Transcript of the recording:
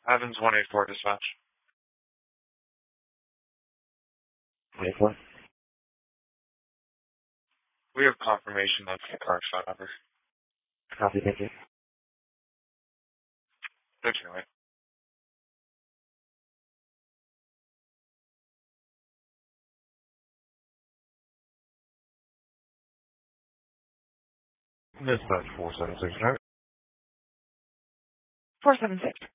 Evans 184 dispatch. 184. We have confirmation that's the car shot over. Copy, thank you. Thank you, mate. Dispatch 476, right? 476.